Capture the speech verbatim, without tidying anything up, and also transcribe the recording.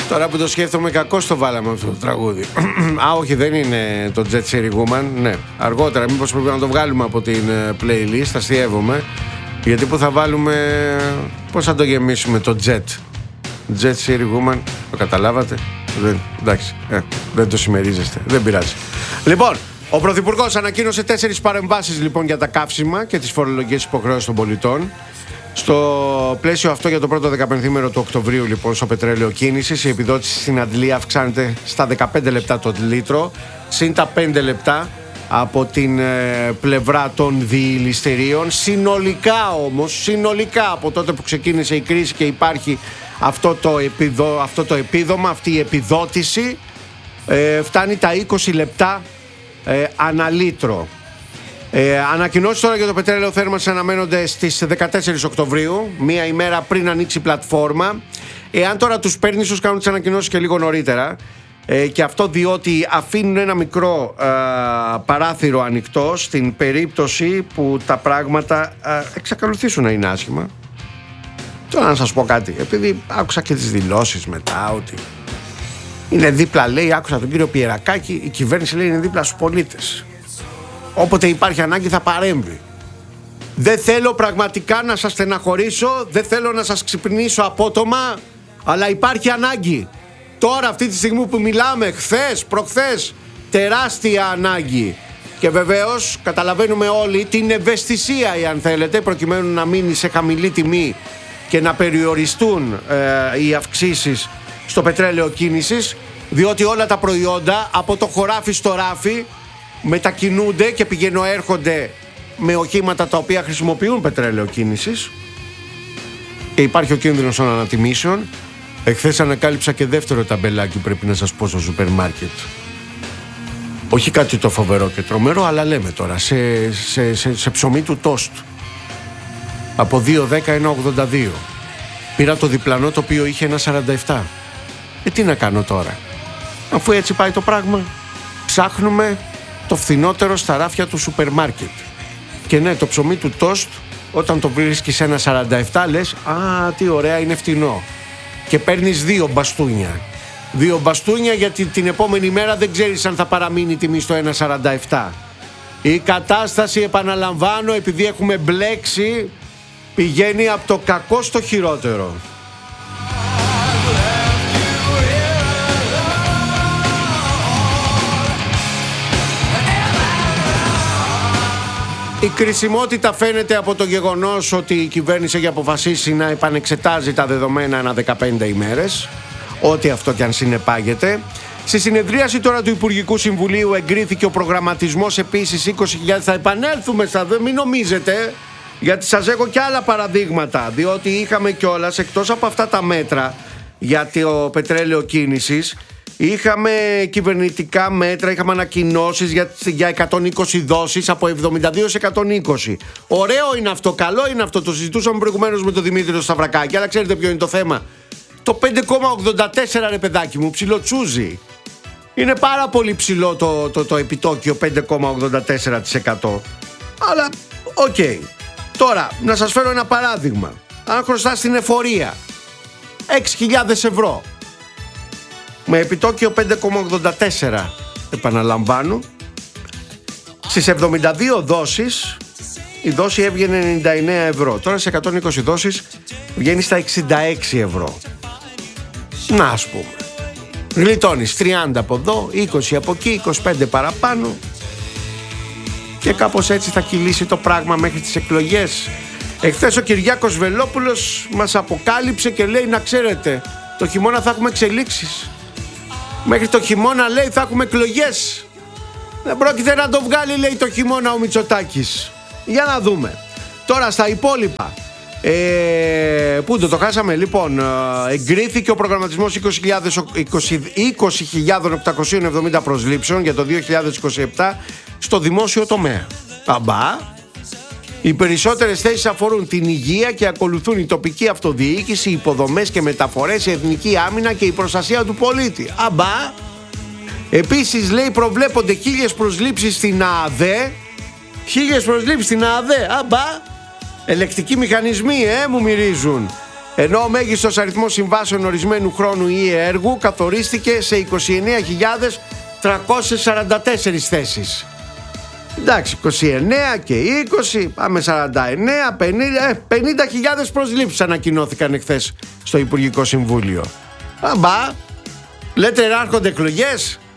Τώρα που το σκέφτομαι, κακώς το βάλαμε αυτό το τραγούδι. Α, όχι, δεν είναι το Jet City Woman. Ναι, αργότερα. Μήπως πρέπει να το βγάλουμε από την playlist. Αστειεύομαι. Γιατί που θα βάλουμε. Πώς θα το γεμίσουμε το Jet. Jet City Woman. Το καταλάβατε? Δεν, εντάξει. Ε, δεν το συμμερίζεστε. Δεν πειράζει. Λοιπόν, ο Πρωθυπουργός ανακοίνωσε τέσσερις παρεμβάσεις λοιπόν για τα καύσιμα και τις φορολογικές υποχρεώσεις των πολιτών. Στο πλαίσιο αυτό, για το πρώτο δεκαπενθήμερο του Οκτωβρίου, λοιπόν, στο πετρέλαιο κίνησης, η επιδότηση στην αντλία αυξάνεται στα δεκαπέντε λεπτά το λίτρο, συν τα πέντε λεπτά από την ε, πλευρά των διηλιστερίων. Συνολικά όμως, συνολικά από τότε που ξεκίνησε η κρίση και υπάρχει αυτό το, επιδο, αυτό το επίδομα, αυτή η επιδότηση, ε, φτάνει τα είκοσι λεπτά ε, ανά λίτρο. Ε, ανακοινώσεις τώρα για το πετρέλαιο θέρμανσης αναμένονται στις δεκατέσσερις Οκτωβρίου, μία ημέρα πριν ανοίξει η πλατφόρμα. Εάν τώρα τους παίρνει, ίσως κάνουν τις ανακοινώσεις και λίγο νωρίτερα. Ε, και αυτό διότι αφήνουν ένα μικρό ε, παράθυρο ανοιχτό στην περίπτωση που τα πράγματα ε, εξακολουθήσουν να είναι άσχημα. Τώρα να σας πω κάτι, επειδή άκουσα και τις δηλώσεις μετά ότι είναι δίπλα, λέει, άκουσα τον κύριο Πιερακάκη, η κυβέρνηση λέει είναι δίπλα στους πολίτες. Όποτε υπάρχει ανάγκη θα παρέμβει. Δεν θέλω πραγματικά να σας στεναχωρήσω, δεν θέλω να σας ξυπνήσω απότομα, αλλά υπάρχει ανάγκη. Τώρα αυτή τη στιγμή που μιλάμε, χθες, προχθές, τεράστια ανάγκη. Και βεβαίως καταλαβαίνουμε όλοι την ευαισθησία, αν θέλετε, προκειμένου να μείνει σε χαμηλή τιμή και να περιοριστούν ε, οι αυξήσεις στο πετρέλαιο κίνησης, διότι όλα τα προϊόντα από το χωράφι στο ράφι μετακινούνται και πηγαίνουν έρχονται με οχήματα τα οποία χρησιμοποιούν πετρέλαιο κίνησης και υπάρχει ο κίνδυνος των ανατιμήσεων. Εχθές ανακάλυψα και δεύτερο ταμπελάκι, πρέπει να σας πω, στο σούπερ μάρκετ. Όχι κάτι το φοβερό και τρομερό, αλλά λέμε τώρα σε, σε, σε, σε ψωμί του τόστ από δύο δέκα ένα ογδόντα δύο. Πήρα το διπλανό, το οποίο είχε ένα σαράντα επτά. Ε, τι να κάνω τώρα, αφού έτσι πάει το πράγμα? Ψάχνουμε το φθηνότερο στα ράφια του σούπερ μάρκετ. Και ναι, το ψωμί του τόστ, όταν το βρίσκεις σε ένα σαράντα επτά, λες, α, τι ωραία, είναι φτηνό. Και παίρνεις δύο μπαστούνια. Δύο μπαστούνια, γιατί την επόμενη μέρα δεν ξέρεις αν θα παραμείνει η τιμή στο ένα σαράντα επτά. Η κατάσταση, επαναλαμβάνω, επειδή έχουμε μπλέξει, πηγαίνει από το κακό στο χειρότερο. Η κρισιμότητα φαίνεται από το γεγονός ότι η κυβέρνηση έχει αποφασίσει να επανεξετάζει τα δεδομένα ανά δεκαπέντε ημέρες, ό,τι αυτό και αν συνεπάγεται. Στη συνεδρίαση τώρα του Υπουργικού Συμβουλίου εγκρίθηκε ο προγραμματισμός επίσης είκοσι χιλιάδες. Θα επανέλθουμε στα δε, μην νομίζετε, γιατί σας έχω και άλλα παραδείγματα, διότι είχαμε κιόλας, εκτός από αυτά τα μέτρα για το πετρέλαιο κίνησης, είχαμε κυβερνητικά μέτρα, είχαμε ανακοινώσεις για, για εκατόν είκοσι δόσεις, από εβδομήντα δύο σε εκατόν είκοσι. Ωραίο είναι αυτό, καλό είναι αυτό, το συζητούσαμε προηγουμένως με τον Δημήτρη Σταυρακάκη, αλλά ξέρετε ποιο είναι το θέμα? Το πέντε κόμμα ογδόντα τέσσερα, ρε παιδάκι μου, ψιλοτσούζει. Είναι πάρα πολύ ψηλό το, το, το επιτόκιο, πέντε κόμμα ογδόντα τέσσερα τοις εκατό. Αλλά, οκ. Okay. Τώρα, να σας φέρω ένα παράδειγμα. Αν χρωστάς στην εφορία έξι χιλιάδες ευρώ με επιτόκιο πέντε κόμμα ογδόντα τέσσερα, επαναλαμβάνω, στις εβδομήντα δύο δόσεις η δόση έβγαινε ενενήντα εννέα ευρώ. Τώρα σε εκατόν είκοσι δόσεις βγαίνει στα εξήντα έξι ευρώ. Να, ας πούμε, γλιτώνεις τριάντα από εδώ, είκοσι από εκεί, είκοσι πέντε παραπάνω, και κάπως έτσι θα κυλήσει το πράγμα μέχρι τις εκλογές. Εχθές ο Κυριάκος Βελόπουλος μας αποκάλυψε και λέει, να ξέρετε, το χειμώνα θα έχουμε εξελίξεις. Μέχρι το χειμώνα, λέει, θα έχουμε εκλογές. Δεν πρόκειται να το βγάλει, λέει, το χειμώνα ο Μητσοτάκης. Για να δούμε. Τώρα στα υπόλοιπα. Ε, πού το, το χάσαμε, λοιπόν. Εγκρίθηκε ο προγραμματισμός είκοσι χιλιάδες οκτακόσιες εβδομήντα προσλήψεων για το δύο χιλιάδες είκοσι επτά στο δημόσιο τομέα. Αμπά. Οι περισσότερες θέσεις αφορούν την υγεία και ακολουθούν η τοπική αυτοδιοίκηση, υποδομές και μεταφορές, η εθνική άμυνα και η προστασία του πολίτη. Αμπά. Επίσης, λέει, προβλέπονται χίλιες προσλήψεις στην ΑΔΕ. Χίλιες προσλήψεις στην ΑΔΕ. Αμπά. Ελεκτικοί μηχανισμοί, ε, μου μυρίζουν. Ενώ ο μέγιστος αριθμός συμβάσεων ορισμένου χρόνου ή έργου καθορίστηκε σε είκοσι εννέα χιλιάδες τριακόσιες σαράντα τέσσερις θέσεις. Εντάξει, είκοσι εννέα και είκοσι, πάμε σαράντα εννέα, πενήντα, ε, πενήντα χιλιάδες προσλήψεις ανακοινώθηκαν εχθές στο Υπουργικό Συμβούλιο. Αμπά, λέτε έρχονται εκλογές.